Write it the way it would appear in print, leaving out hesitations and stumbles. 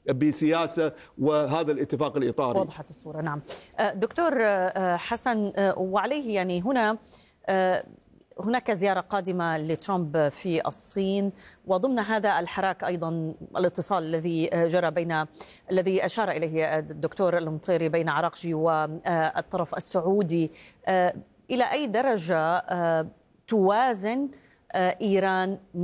بسياسة وهذا الاتفاق الإطاري. وضحت الصورة. نعم دكتور حسن، وعليه يعني هناك زيارة قادمة لترامب في الصين، وضمن هذا الحراك أيضا الاتصال الذي أشار إليه الدكتور المطيري بين عراقجي والطرف السعودي. إلى أي درجة توازن إيران